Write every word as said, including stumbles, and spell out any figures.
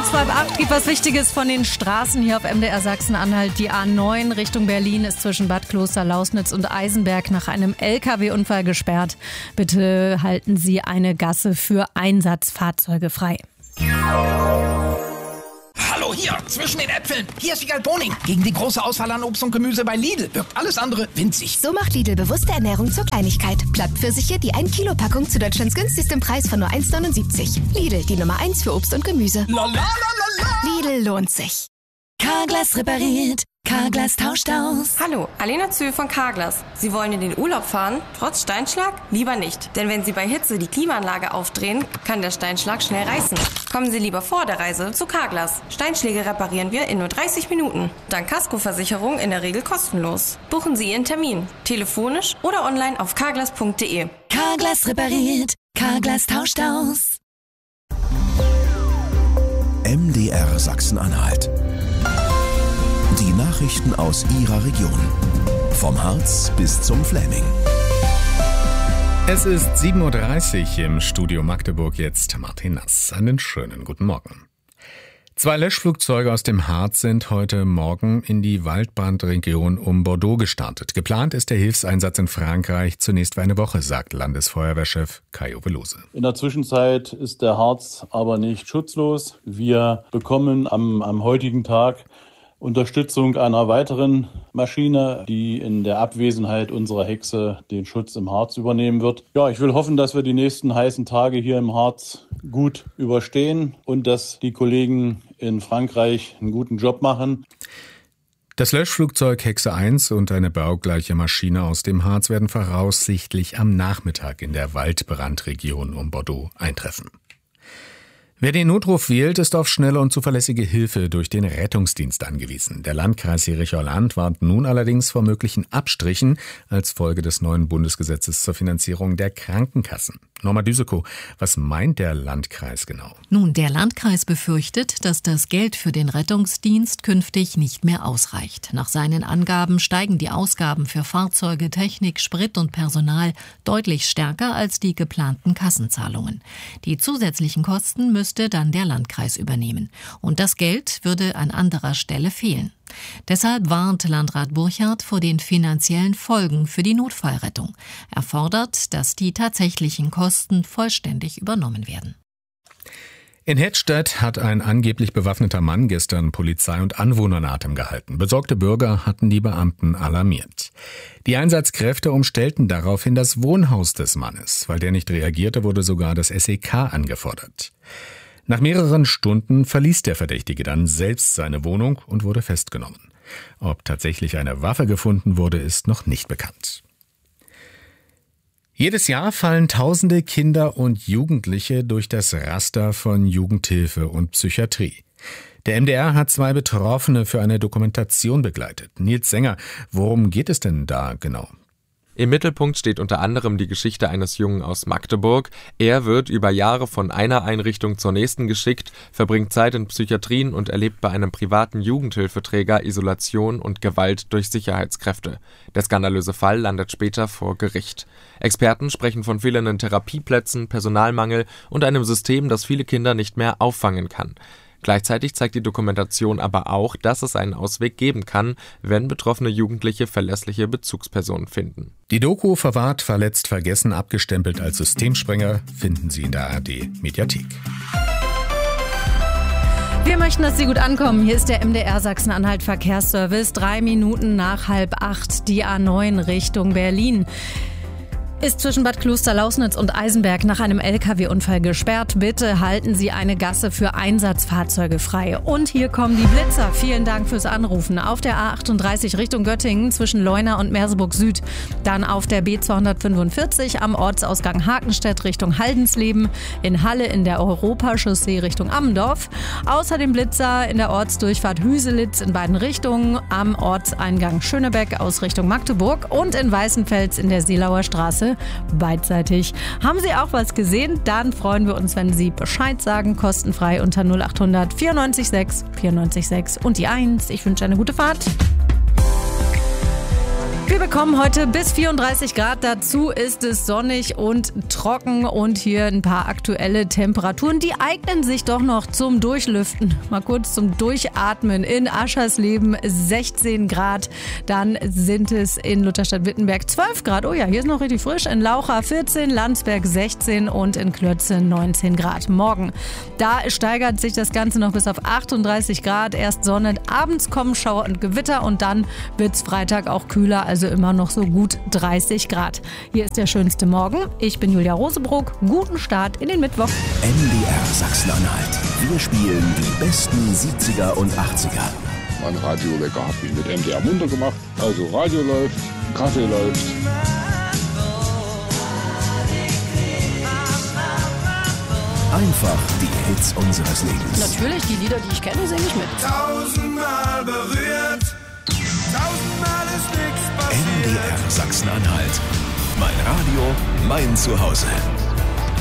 Kurz vor halb acht gibt was Wichtiges von den Straßen hier auf M D R Sachsen-Anhalt. Die A neun Richtung Berlin ist zwischen Bad Kloster-Lausnitz und Eisenberg nach einem L K W-Unfall gesperrt. Bitte halten Sie eine Gasse für Einsatzfahrzeuge frei. Hallo, hier, zwischen den Äpfeln. Hier ist Wiegald Boning. Gegen die große Auswahl an Obst und Gemüse bei Lidl wirkt alles andere winzig. So macht Lidl bewusste Ernährung zur Kleinigkeit. Plattpfirsiche, die ein Kilo Packung zu Deutschlands günstigstem Preis von nur eins neunundsiebzig. Lidl, die Nummer eins für Obst und Gemüse. La, la, la, la, la. Lidl lohnt sich. Carglass repariert. Carglass tauscht aus. Hallo, Alena Zühl von Carglass. Sie wollen in den Urlaub fahren, trotz Steinschlag? Lieber nicht. Denn wenn Sie bei Hitze die Klimaanlage aufdrehen, kann der Steinschlag schnell reißen. Kommen Sie lieber vor der Reise zu Carglass. Steinschläge reparieren wir in nur dreißig Minuten. Dank Kaskoversicherung in der Regel kostenlos. Buchen Sie Ihren Termin. Telefonisch oder online auf carglass punkt de. Carglass repariert. Carglass tauscht aus. M D R Sachsen-Anhalt. Die Nachrichten aus Ihrer Region. Vom Harz bis zum Fläming. Es ist sieben Uhr dreißig im Studio Magdeburg, jetzt Martin Nass. Einen schönen guten Morgen. Zwei Löschflugzeuge aus dem Harz sind heute Morgen in die Waldbrandregion um Bordeaux gestartet. Geplant ist der Hilfseinsatz in Frankreich zunächst für eine Woche, sagt Landesfeuerwehrchef Kai Ovelose. In der Zwischenzeit ist der Harz aber nicht schutzlos. Wir bekommen am, am heutigen Tag Unterstützung einer weiteren Maschine, die in der Abwesenheit unserer Hexe den Schutz im Harz übernehmen wird. Ja, ich will hoffen, dass wir die nächsten heißen Tage hier im Harz gut überstehen und dass die Kollegen in Frankreich einen guten Job machen. Das Löschflugzeug Hexe eins und eine baugleiche Maschine aus dem Harz werden voraussichtlich am Nachmittag in der Waldbrandregion um Bordeaux eintreffen. Wer den Notruf wählt, ist auf schnelle und zuverlässige Hilfe durch den Rettungsdienst angewiesen. Der Landkreis Jerichow-Land warnt nun allerdings vor möglichen Abstrichen als Folge des neuen Bundesgesetzes zur Finanzierung der Krankenkassen. Norma Düsekow, was meint der Landkreis genau? Nun, der Landkreis befürchtet, dass das Geld für den Rettungsdienst künftig nicht mehr ausreicht. Nach seinen Angaben steigen die Ausgaben für Fahrzeuge, Technik, Sprit und Personal deutlich stärker als die geplanten Kassenzahlungen. Die zusätzlichen Kosten müsste dann der Landkreis übernehmen. Und das Geld würde an anderer Stelle fehlen. Deshalb warnt Landrat Burchardt vor den finanziellen Folgen für die Notfallrettung. Er fordert, dass die tatsächlichen Kosten vollständig übernommen werden. In Hedstedt hat ein angeblich bewaffneter Mann gestern Polizei und Anwohner in Atem gehalten. Besorgte Bürger hatten die Beamten alarmiert. Die Einsatzkräfte umstellten daraufhin das Wohnhaus des Mannes. Weil der nicht reagierte, wurde sogar das S E K angefordert. Nach mehreren Stunden verließ der Verdächtige dann selbst seine Wohnung und wurde festgenommen. Ob tatsächlich eine Waffe gefunden wurde, ist noch nicht bekannt. Jedes Jahr fallen tausende Kinder und Jugendliche durch das Raster von Jugendhilfe und Psychiatrie. Der M D R hat zwei Betroffene für eine Dokumentation begleitet. Nils Sänger, worum geht es denn da genau? Im Mittelpunkt steht unter anderem die Geschichte eines Jungen aus Magdeburg. Er wird über Jahre von einer Einrichtung zur nächsten geschickt, verbringt Zeit in Psychiatrien und erlebt bei einem privaten Jugendhilfeträger Isolation und Gewalt durch Sicherheitskräfte. Der skandalöse Fall landet später vor Gericht. Experten sprechen von fehlenden Therapieplätzen, Personalmangel und einem System, das viele Kinder nicht mehr auffangen kann. Gleichzeitig zeigt die Dokumentation aber auch, dass es einen Ausweg geben kann, wenn betroffene Jugendliche verlässliche Bezugspersonen finden. Die Doku Verwahrt, verletzt, vergessen, abgestempelt als Systemsprenger finden Sie in der A R D-Mediathek. Wir möchten, dass Sie gut ankommen. Hier ist der M D R Sachsen-Anhalt Verkehrsservice. Drei Minuten nach halb acht, die A neun Richtung Berlin ist zwischen Bad Kloster-Lausnitz und Eisenberg nach einem L K W-Unfall gesperrt. Bitte halten Sie eine Gasse für Einsatzfahrzeuge frei. Und hier kommen die Blitzer. Vielen Dank fürs Anrufen. Auf der A achtunddreißig Richtung Göttingen zwischen Leuna und Merseburg Süd. Dann auf der B zweihundertfünfundvierzig am Ortsausgang Hakenstedt Richtung Haldensleben. In Halle in der Europachaussee Richtung Ammendorf. Außerdem Blitzer in der Ortsdurchfahrt Hüselitz in beiden Richtungen. Am Ortseingang Schönebeck aus Richtung Magdeburg. Und in Weißenfels in der Seelauer Straße beidseitig. Haben Sie auch was gesehen? Dann freuen wir uns, wenn Sie Bescheid sagen. Kostenfrei unter null achthundert vierundneunzig sechs vierundneunzig sechs und die eins. Ich wünsche eine gute Fahrt. Wir bekommen heute bis vierunddreißig Grad. Dazu ist es sonnig und trocken und hier ein paar aktuelle Temperaturen. Die eignen sich doch noch zum Durchlüften. Mal kurz zum Durchatmen. In Aschersleben sechzehn Grad. Dann sind es in Lutherstadt-Wittenberg zwölf Grad. Oh ja, hier ist noch richtig frisch. In Laucha vierzehn, Landsberg sechzehn und in Klötze neunzehn Grad. Morgen, da steigert sich das Ganze noch bis auf achtunddreißig Grad. Erst Sonne, abends kommen Schauer und Gewitter und dann wird es Freitag auch kühler. Also immer noch so gut dreißig Grad. Hier ist der schönste Morgen. Ich bin Julia Rosebrook. Guten Start in den Mittwoch. M D R Sachsen-Anhalt. Wir spielen die besten siebziger und achtziger. Mein Radiowecker hat mich mit M D R munter gemacht. Also Radio läuft, Kaffee läuft. Einfach die Hits unseres Lebens. Natürlich, die Lieder, die ich kenne, singe ich mit. Tausendmal berührt, tausendmal ist nichts passiert. M D R Sachsen-Anhalt. Mein Radio, mein Zuhause.